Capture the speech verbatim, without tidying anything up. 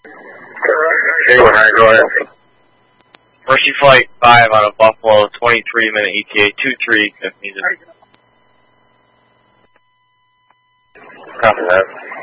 Okay, one nine, go ahead. Mercy Flight five out of Buffalo, twenty-three minute E T A, two three if needed. Copy that.